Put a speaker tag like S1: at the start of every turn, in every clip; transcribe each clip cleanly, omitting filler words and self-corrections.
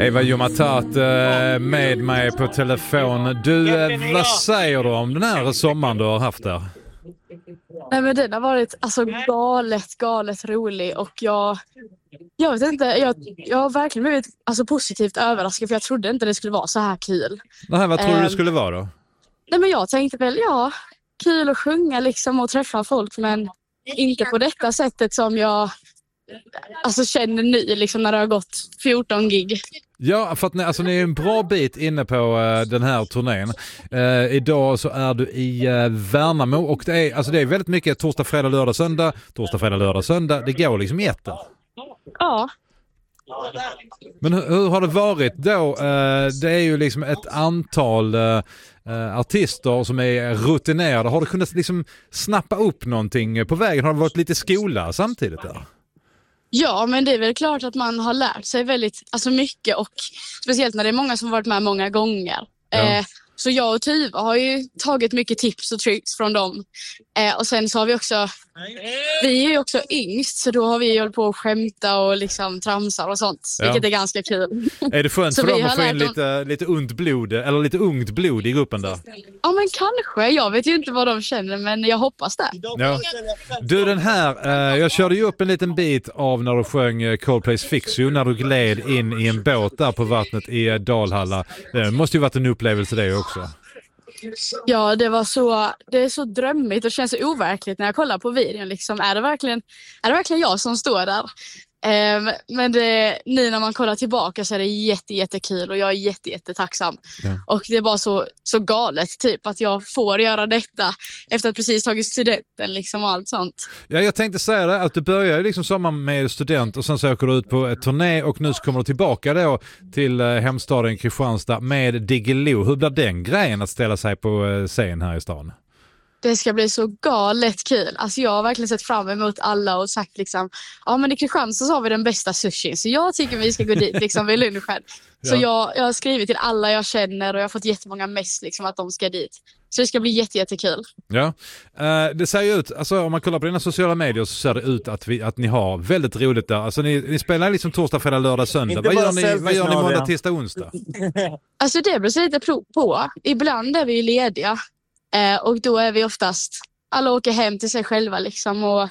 S1: Eva Jumatat med mig på telefon. Du, vad säger du om den här sommaren du har haft där?
S2: Nej, men den har varit alltså galet rolig och jag vet inte, jag har verkligen blivit alltså positivt överraskad för jag trodde inte det skulle vara så här kul.
S1: Nej, vad tror du det skulle vara då?
S2: Nej, men jag tänkte väl, kul att sjunga liksom och träffa folk, men inte på detta sättet som jag alltså känner nu liksom när det har gått 14 gig.
S1: Ja, för att ni är en bra bit inne på den här turnén. Idag så är du i Värnamo och det är väldigt mycket torsdag, fredag, lördag, söndag. Torsdag, fredag, lördag, söndag. Det går liksom i ettor.
S2: Ja.
S1: Men hur har det varit då? Det är ju liksom ett antal artister som är rutinerade. Har du kunnat liksom snappa upp någonting på vägen? Har det varit lite skola samtidigt där?
S2: Ja, men det är väl klart att man har lärt sig väldigt mycket och speciellt när det är många som varit med många gånger.
S1: Ja.
S2: Så jag och Tuva har ju tagit mycket tips och tricks från dem. Och sen så har vi är ju också yngst, så då har vi hållit på att skämta och liksom tramsar och sånt, vilket är ganska kul.
S1: Är det skönt för dem att få in lite ungt blod, eller lite ungt blod i gruppen där?
S2: Ja, men kanske. Jag vet ju inte vad de känner, men jag hoppas det.
S1: Ja. Du, den här, jag körde ju upp en liten bit av när du sjöng Coldplay's Fix You, när du gled in i en båt där på vattnet i Dalhalla. Det måste ju varit en upplevelse det också.
S2: Ja, det är så drömmigt och känns så overkligt när jag kollar på videon. Liksom. Är det verkligen jag som står där? Men nu när man kollar tillbaka så är det jättekul och jag är jättetacksam. Ja. Och det är bara så galet typ att jag får göra detta efter att precis tagit studenten liksom och allt sånt. Ja,
S1: jag tänkte säga det, att du börjar ju liksom sommaren med student och sen så åker du ut på ett turné och nu så kommer du tillbaka då till hemstaden Kristianstad med Diggiloo. Hur blir den grejen att ställa sig på scen här i stan?
S2: Det ska bli så galet kul. Alltså jag har verkligen sett fram emot alla och sagt liksom, ja men i Kristianstad så har vi den bästa sushin. Så jag tycker vi ska gå dit liksom vid lunchen. Så jag har skrivit till alla jag känner och jag har fått jättemånga mess liksom att de ska dit. Så det ska bli jättekul.
S1: Ja, det ser ju ut, alltså om man kollar på dina sociala medier så ser det ut att ni har väldigt roligt där. Alltså ni spelar liksom torsdag, fredag, lördag, söndag. Vad gör ni måndag, tisdag, onsdag?
S2: Alltså det beror lite på. Ibland är vi ju lediga. Och då är vi oftast, alla åker hem till sig själva liksom och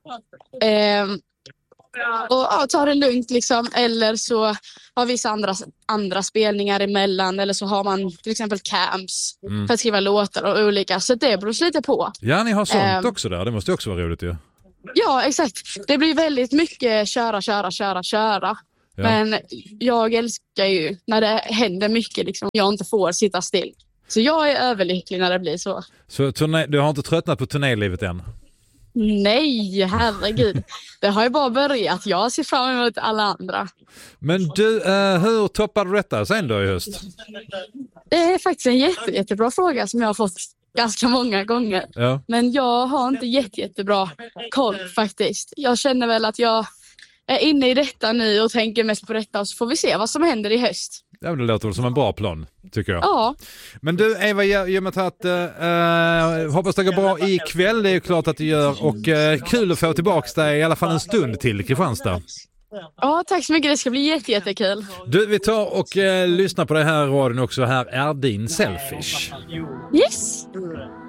S2: tar det lugnt liksom, eller så har vissa andra spelningar emellan, eller så har man till exempel camps för att skriva låtar och olika, så det beror lite på.
S1: Ja, ni har sånt också där, det måste också vara roligt ju.
S2: Ja, exakt. Det blir väldigt mycket köra. Ja. Men jag älskar ju när det händer mycket liksom, jag inte får sitta still. Så jag är överlycklig när det blir så. Så
S1: du har inte tröttnat på turnélivet än?
S2: Nej, herregud. Det har ju bara börjat. Jag ser fram emot alla andra.
S1: Men du, hur toppar du detta sen då i höst?
S2: Det är faktiskt en jättebra fråga som jag har fått ganska många gånger. Ja. Men jag har inte jättebra koll faktiskt. Jag känner väl att jag är inne i detta nu och tänker mest på detta och så får vi se vad som händer i höst.
S1: Ja, det låter som en bra plan, tycker jag.
S2: Ja.
S1: Men du, Eva Jumatat, hoppas det går bra ikväll. Det är ju klart att det gör. Och kul att få tillbaka dig i alla fall en stund till Kristianstad.
S2: Ja, tack så mycket. Det ska bli jättekul.
S1: Du, vi tar och lyssnar på det här radion också. Här är din Selfish.
S2: Yes!